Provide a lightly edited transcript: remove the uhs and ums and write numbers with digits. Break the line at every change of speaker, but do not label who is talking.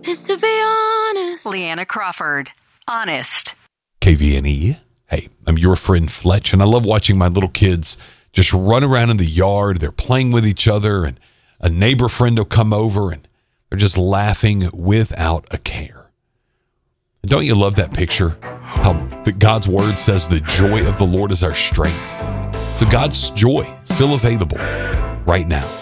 is to be honest.
Leanna Crawford, Honest.
KVNE. Hey, I'm your friend Fletch, and I love watching my little kids just run around in the yard. They're playing with each other, and a neighbor friend will come over, and they're just laughing without a care. And don't you love that picture? How God's word says the joy of the Lord is our strength. So God's joy still available right now.